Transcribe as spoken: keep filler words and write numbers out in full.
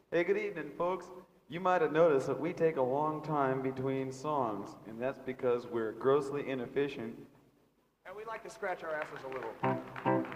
Hey, good evening, folks. You might have noticed that we take a long time between songs, and that's because we're grossly inefficient. And we like to scratch our asses a little.